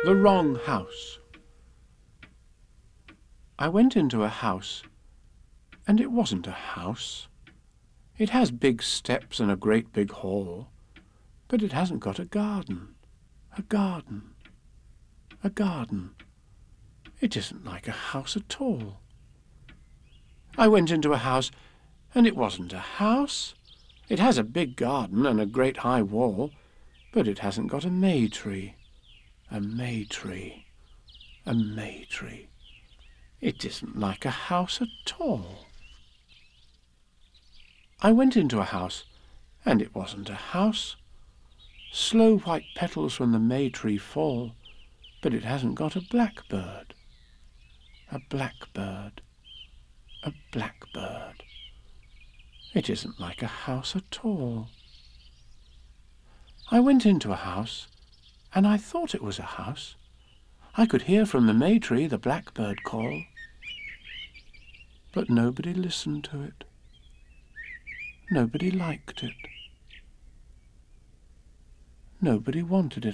The wrong house. I went into a house, and it wasn't a house. It has big steps and a great big hall, but it hasn't got a garden. A garden. A garden. It isn't like a house at all. I went into a house, and it wasn't a house. It has a big garden and a great high wall, but it hasn't got a may tree. A may tree. A may tree. It isn't like a house at all. I went into a house, and it wasn't a house. Slow white petals from the may tree fall, but it hasn't got a blackbird. A blackbird. A blackbird. It isn't like a house at all. I went into a house, and I thought it was a house. I could hear from the may tree the blackbird call, but nobody listened to it. Nobody liked it. Nobody wanted it